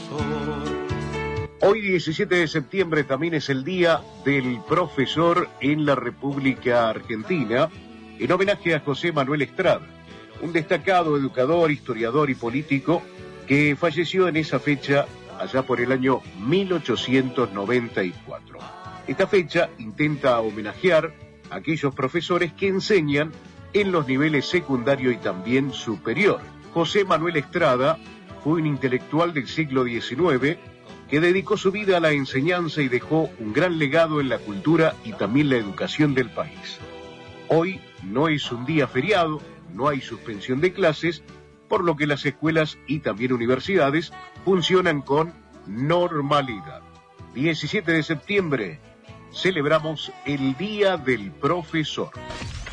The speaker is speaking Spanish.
Hoy 17 de septiembre también es el Día del Profesor en la República Argentina, en homenaje a José Manuel Estrada, un destacado educador, historiador y político que falleció en esa fecha allá por el año 1894. Esta fecha intenta homenajear a aquellos profesores que enseñan en los niveles secundario y también superior. José Manuel Estrada fue un intelectual del siglo XIX que dedicó su vida a la enseñanza y dejó un gran legado en la cultura y también la educación del país. Hoy no es un día feriado, no hay suspensión de clases, por lo que las escuelas y también universidades funcionan con normalidad. 17 de septiembre celebramos el Día del Profesor.